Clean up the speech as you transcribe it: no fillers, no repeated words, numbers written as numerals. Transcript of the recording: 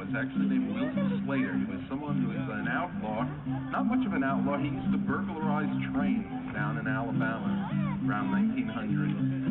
was actually named William Slater. He was someone who was an outlaw, not much of an outlaw. He used to burglarize trains down in Alabama around 1900.